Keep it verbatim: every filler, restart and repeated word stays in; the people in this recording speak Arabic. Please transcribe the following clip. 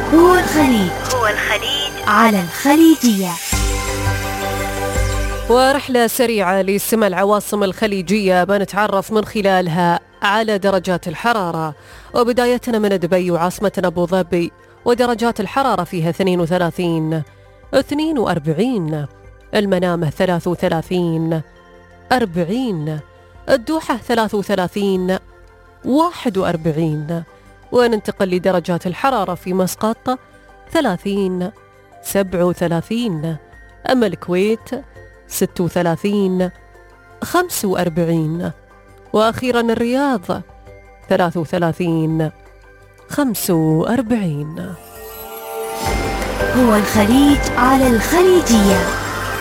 هو الخليج هو الخليج على الخليجية. ورحلة سريعة لسمع العواصم الخليجية بنتعرف من خلالها على درجات الحرارة، وبدايتنا من دبي وعاصمة أبو ظبي، ودرجات الحرارة فيها اثنين وثلاثين، اثنين وأربعين، المنامة ثلاث وثلاثين، أربعين، الدوحة ثلاث وثلاثين، واحد وأربعين. وننتقل لدرجات الحرارة في مسقط ثلاثين، سبع وثلاثين، أما الكويت ست وثلاثين، خمس وأربعين، وأخيرا الرياض ثلاث وثلاثين، خمس وأربعين. هو الخليج على الخليجية.